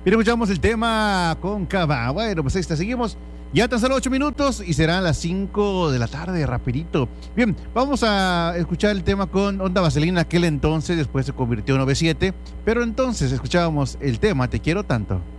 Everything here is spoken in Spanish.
Bien, escuchamos el tema con Cava. Bueno, pues ahí está, seguimos. Ya tan solo 8 minutos y serán las 5 de la tarde, rapidito. Bien, vamos a escuchar el tema con Onda Vaselina aquel entonces, después se convirtió en OV7, pero entonces escuchábamos el tema Te quiero tanto.